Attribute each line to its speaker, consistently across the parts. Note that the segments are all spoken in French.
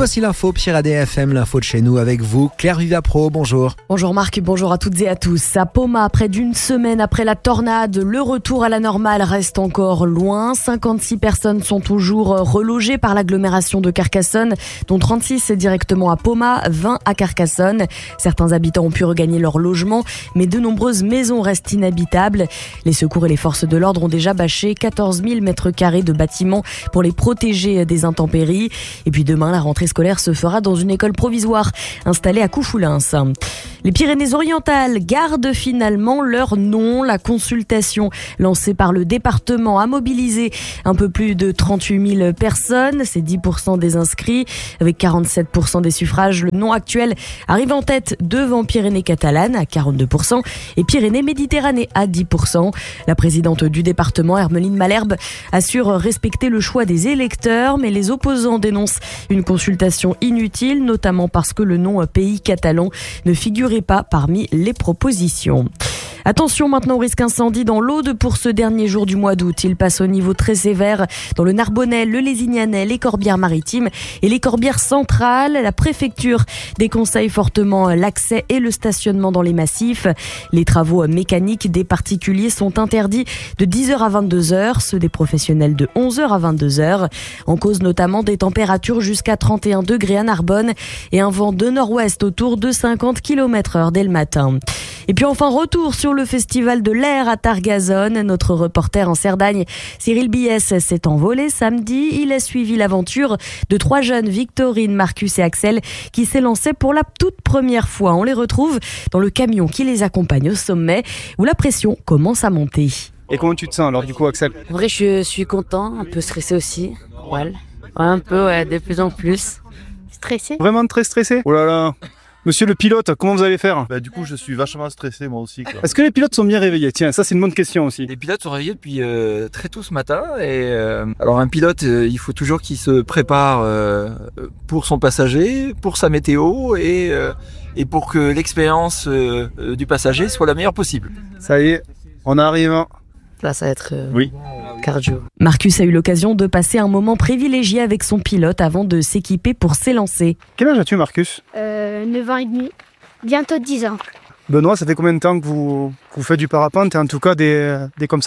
Speaker 1: voici l'info Pirate FM, l'info de chez nous avec vous, Claire Vivapro, bonjour.
Speaker 2: Bonjour Marc, bonjour à toutes et à tous. À Poma, près d'une semaine après la tornade, le retour à la normale reste encore loin. 56 personnes sont toujours relogées par l'agglomération de Carcassonne, dont 36 directement à Poma, 20 à Carcassonne. Certains habitants ont pu regagner leur logement, mais de nombreuses maisons restent inhabitables. Les secours et les forces de l'ordre ont déjà bâché 14 000 mètres carrés de bâtiments pour les protéger des intempéries. Et puis demain, la rentrée scolaire se fera dans une école provisoire installée à Coufoulins. Les Pyrénées-Orientales gardent finalement leur nom. La consultation lancée par le département a mobilisé un peu plus de 38 000 personnes. C'est 10% des inscrits. Avec 47% des suffrages, le nom actuel arrive en tête devant Pyrénées-Catalanes à 42% et Pyrénées-Méditerranée à 10%. La présidente du département, Hermeline Malherbe, assure respecter le choix des électeurs, mais les opposants dénoncent une consultation inutile, notamment parce que le nom pays catalan ne figurait pas parmi les propositions. Attention maintenant au risque incendie dans l'Aude pour ce dernier jour du mois d'août. Il passe au niveau très sévère dans le Narbonnais, le Lézignanais, les Corbières-Maritimes et les Corbières centrales. La préfecture déconseille fortement l'accès et le stationnement dans les massifs. Les travaux mécaniques des particuliers sont interdits de 10h à 22h, ceux des professionnels de 11h à 22h. En cause notamment des températures jusqu'à 31 degrés à Narbonne et un vent de nord-ouest autour de 50 km/h dès le matin. Et puis enfin, retour sur le festival de l'air à Targazone. Notre reporter en Cerdagne, Cyril Biès, s'est envolé samedi. Il a suivi l'aventure de 3 jeunes, Victorine, Marcus et Axel, qui s'est lancé pour la toute première fois. On les retrouve dans le camion qui les accompagne au sommet, où la pression commence à monter.
Speaker 3: Et comment tu te sens alors du coup, Axel ?
Speaker 4: En vrai, je suis content, un peu stressé aussi. Ouais, un peu, de plus en plus.
Speaker 5: Stressé ?
Speaker 3: Vraiment très stressé ? Oh là là. Monsieur le pilote, comment vous allez faire ?
Speaker 6: Du coup, je suis vachement stressé moi aussi.
Speaker 3: Est-ce que les pilotes sont bien réveillés ? Tiens, ça c'est une bonne question aussi.
Speaker 7: Les pilotes sont réveillés depuis très tôt ce matin. Et alors un pilote, il faut toujours qu'il se prépare pour son passager, pour sa météo et pour que l'expérience du passager soit la meilleure possible.
Speaker 3: Ça y est, on arrive.
Speaker 4: Là, ça va être
Speaker 3: oui.
Speaker 4: Cardio.
Speaker 2: Marcus a eu l'occasion de passer un moment privilégié avec son pilote avant de s'équiper pour s'élancer.
Speaker 3: Quel âge as-tu, Marcus ?
Speaker 5: 9 ans et demi, bientôt 10 ans.
Speaker 3: Benoît, ça fait combien de temps que vous faites du parapente et en tout cas des baptêmes ?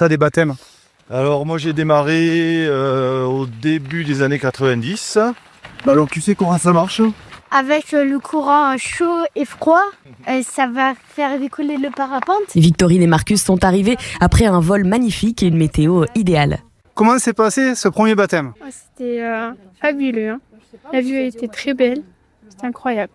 Speaker 6: Alors moi j'ai démarré au début des années 90. Alors tu sais comment ça marche ?
Speaker 5: Avec le courant chaud et froid, ça va faire décoller le parapente.
Speaker 2: Victorine et Marcus sont arrivés après un vol magnifique et une météo idéale.
Speaker 3: Comment s'est passé ce premier baptême ?
Speaker 8: C'était fabuleux. La vue était très belle. C'était incroyable.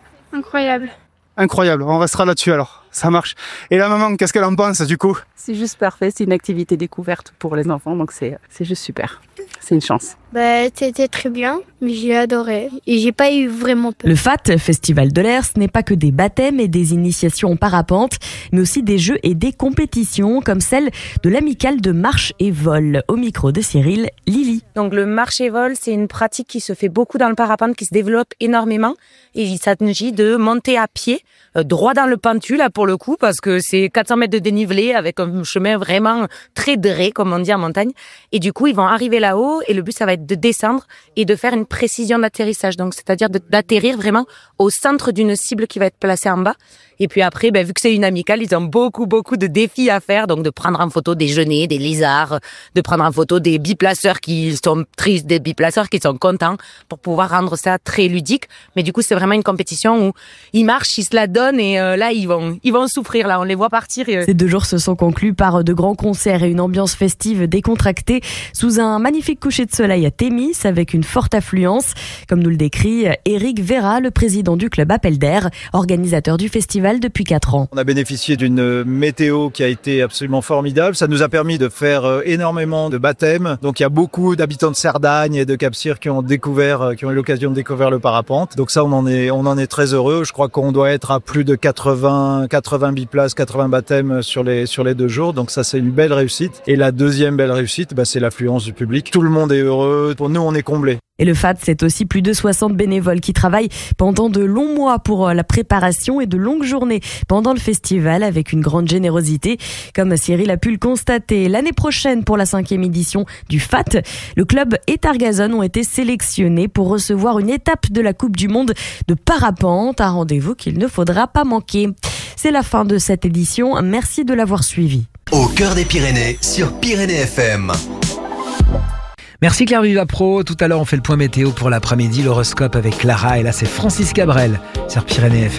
Speaker 3: Incroyable, on restera là-dessus alors. Ça marche. Et la maman, qu'est-ce qu'elle en pense du coup ?
Speaker 9: C'est juste parfait, c'est une activité découverte pour les enfants, donc c'est juste super. C'est une chance.
Speaker 5: C'était très bien, mais j'ai adoré et j'ai pas eu vraiment peur.
Speaker 2: Le FAT, Festival de l'air, ce n'est pas que des baptêmes et des initiations en parapente, mais aussi des jeux et des compétitions comme celle de l'amicale de marche et vol. Au micro de Cyril, Lily.
Speaker 10: Donc le marche et vol, c'est une pratique qui se fait beaucoup dans le parapente, qui se développe énormément. Et il s'agit de monter à pied, droit dans le pentu là pour le coup, parce que c'est 400 mètres de dénivelé avec un chemin vraiment très dré, comme on dit en montagne. Et du coup, ils vont arriver là-haut et le but, ça va être de descendre et de faire une précision d'atterrissage. Donc, c'est-à-dire d'atterrir vraiment au centre d'une cible qui va être placée en bas. Et puis après, vu que c'est une amicale, ils ont beaucoup de défis à faire. Donc, de prendre en photo des genêts, des lézards, de prendre en photo des biplaceurs qui sont tristes, des biplaceurs qui sont contents pour pouvoir rendre ça très ludique. Mais du coup, c'est vraiment une compétition où ils marchent, ils se la donnent et là, ils vont souffrir. Là, on les voit partir.
Speaker 2: Ces 2 jours se sont conclus par de grands concerts et une ambiance festive décontractée sous un magnifique coucher de soleil à Thémis avec une forte affluence. Comme nous le décrit Éric Vera, le président du club Appel d'Air, organisateur du festival depuis 4 ans.
Speaker 11: On a bénéficié d'une météo qui a été absolument formidable. Ça nous a permis de faire énormément de baptêmes. Donc il y a beaucoup d'habitants de Cerdagne et de Cap-Cyr qui ont eu l'occasion de découvrir le parapente. Donc ça, on en est très heureux. Je crois qu'on doit être à plus de 80 biplaces, 80 baptêmes sur les 2 jours. Donc ça, c'est une belle réussite. Et la deuxième belle réussite, c'est l'affluence du public. Tout le monde est heureux. Pour nous, on est comblés.
Speaker 2: Et le FAT, c'est aussi plus de 60 bénévoles qui travaillent pendant de longs mois pour la préparation et de longues journées journée pendant le festival avec une grande générosité, comme Cyril a pu le constater. L'année prochaine, pour la 5e édition du FAT, le club et Targazone ont été sélectionnés pour recevoir une étape de la Coupe du Monde de parapente, un rendez-vous qu'il ne faudra pas manquer. C'est la fin de cette édition. Merci de l'avoir suivi.
Speaker 12: Au cœur des Pyrénées sur Pyrénées FM.
Speaker 1: Merci Claire Vivapro. Tout à l'heure, on fait le point météo pour l'après-midi, l'horoscope avec Clara. Et là, c'est Francis Cabrel sur Pyrénées FM.